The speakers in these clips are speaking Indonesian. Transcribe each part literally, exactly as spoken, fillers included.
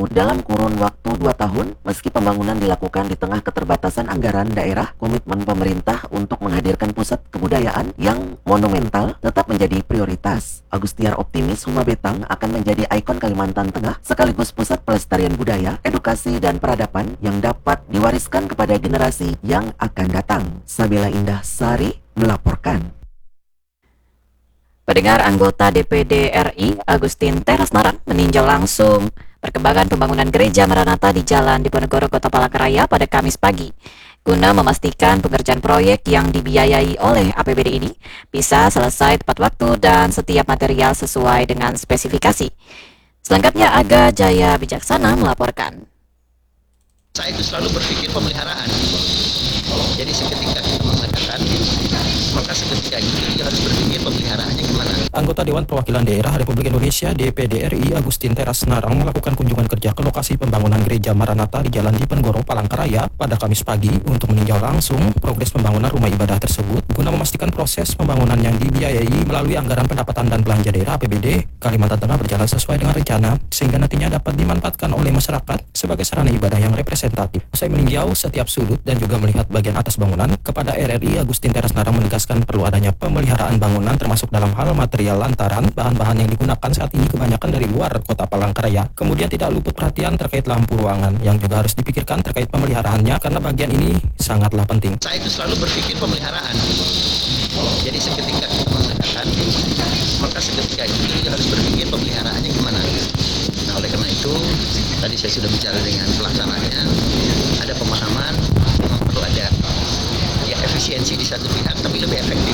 itu dalam kurun waktu dua tahun. Meski pembangunan dilakukan di tengah keterbatasan anggaran daerah, komitmen pemerintah untuk menghadirkan pusat kebudayaan yang monumental tetap menjadi prioritas. Agustiar optimis Huma Betang akan menjadi ikon Kalimantan Tengah sekaligus pusat pelestarian budaya, edukasi, dan peradaban yang dapat diwariskan kepada generasi yang akan datang. Sabila Indah Sari melaporkan. Pendengar, anggota D P D R I Agustin Teras Narang meninjau langsung perkembangan pembangunan gereja Maranatha di Jalan Diponegoro, Kota Palangkaraya pada Kamis pagi, guna memastikan pengerjaan proyek yang dibiayai oleh A P B D ini bisa selesai tepat waktu dan setiap material sesuai dengan spesifikasi. Selengkapnya Aga Jaya Bijaksana melaporkan. Saya itu selalu berpikir pemeliharaan. Jadi seketika kita mengatakan, maka seketika itu dia harus berpikir pemeliharaannya gimana. Anggota Dewan Perwakilan Daerah Republik Indonesia D P D R I Agustin Teras Narang melakukan kunjungan kerja ke lokasi pembangunan gereja Maranatha di Jalan Diponegoro, Palangkaraya pada Kamis pagi untuk meninjau langsung progres pembangunan rumah ibadah tersebut guna memastikan proses pembangunan yang dibiayai melalui anggaran pendapatan dan belanja daerah A P B D Kalimantan Tengah berjalan sesuai dengan rencana sehingga nantinya dapat dimanfaatkan oleh masyarakat sebagai sarana ibadah yang representatif. Usai meninjau setiap sudut dan juga melihat bagian atas bangunan, kepada R R I Agustin Teras Narang menegaskan perlu adanya pemeliharaan bangunan termasuk dalam hal material lantaran bahan-bahan yang digunakan saat ini kebanyakan dari luar kota Palangkaraya. Kemudian tidak luput perhatian terkait lampu ruangan yang juga harus dipikirkan terkait pemeliharaannya karena bagian ini sangatlah penting. Saya itu selalu berpikir pemeliharaan. Jadi seketika kita mengatakan, maka seketika itu dia harus berpikir pemeliharaannya gimana. Nah, oleh karena itu tadi saya sudah bicara dengan pelaksananya, ada pemahaman memang perlu ada ya efisiensi di satu pihak tapi lebih efektif.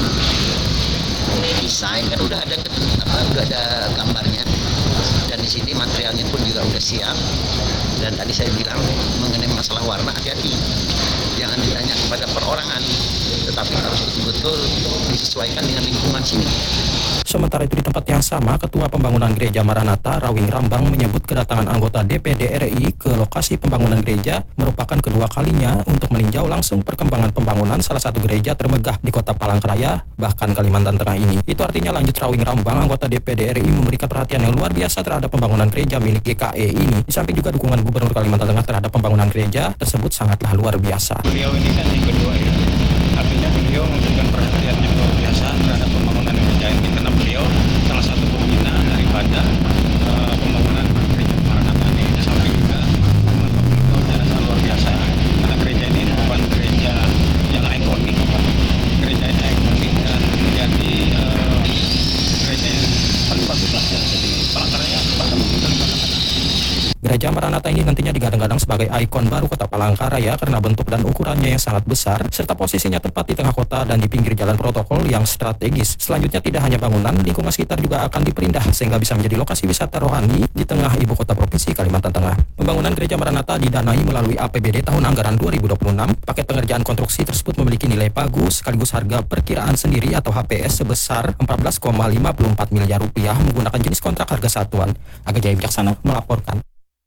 Desain kan udah ada apa, udah ada gambarnya, dan di sini materialnya pun juga udah siap. Dan tadi saya bilang mengenai masalah warna, hati-hati, jangan ditanya kepada perorangan, tetapi harus betul-betul disesuaikan dengan lingkungan sini. Sementara itu di tempat yang sama, Ketua Pembangunan Gereja Maranatha Rawing Rambang menyebut kedatangan anggota D P D R I ke lokasi pembangunan gereja merupakan kedua kalinya untuk meninjau langsung perkembangan pembangunan salah satu gereja termegah di Kota Palangkaraya, bahkan Kalimantan Tengah ini. Itu artinya, lanjut Rawing Rambang, anggota D P D R I memberikan perhatian yang luar biasa terhadap pembangunan gereja milik G K E ini. Di samping juga dukungan Gubernur Kalimantan Tengah terhadap pembangunan gereja tersebut sangatlah luar biasa. Beliau ini kan yang kedua ya, artinya beliau memberikan perhatian yang luar biasa terhadap pembangunan gereja ini karena beliau salah satu pembina daripada uh, pembangunan gereja Maranatha ini. Di samping juga beliau jasa luar biasa karena gereja ini bukan gereja yang ikonik, gereja yang ikonik dan menjadi uh, gereja yang paling bagus lah ya, jadi Palangkaraya bahkan mungkin Kalimantan Tengah. Gereja Maranatha ini nantinya digadang-gadang sebagai ikon baru Kota Palangkaraya karena bentuk dan ukurannya yang sangat besar serta posisinya tepat di tengah kota dan di pinggir jalan protokol yang strategis. Selanjutnya tidak hanya bangunan, lingkungan sekitar juga akan diperindah sehingga bisa menjadi lokasi wisata rohani di tengah ibu kota provinsi Kalimantan Tengah. Pembangunan gereja Maranatha didanai melalui A P B D tahun anggaran dua ribu dua puluh enam. Paket pengerjaan konstruksi tersebut memiliki nilai pagu sekaligus harga perkiraan sendiri atau H P S sebesar empat belas koma lima puluh empat miliar rupiah menggunakan jenis kontrak harga satuan. Aga Jaya Bijaksana melaporkan.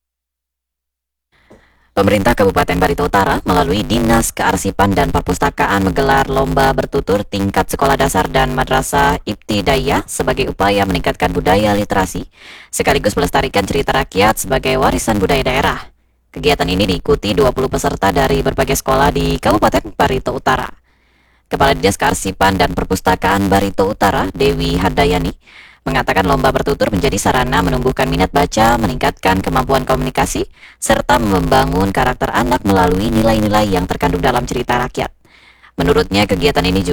Pemerintah Kabupaten Barito Utara melalui Dinas Kearsipan dan Perpustakaan menggelar lomba bertutur tingkat sekolah dasar dan madrasah ibtidaiyah sebagai upaya meningkatkan budaya literasi sekaligus melestarikan cerita rakyat sebagai warisan budaya daerah. Kegiatan ini diikuti dua puluh peserta dari berbagai sekolah di Kabupaten Barito Utara. Kepala Dinas Kearsipan dan Perpustakaan Barito Utara, Dewi Hardayani, mengatakan lomba bertutur menjadi sarana menumbuhkan minat baca, meningkatkan kemampuan komunikasi, serta membangun karakter anak melalui nilai-nilai yang terkandung dalam cerita rakyat. Menurutnya, kegiatan ini juga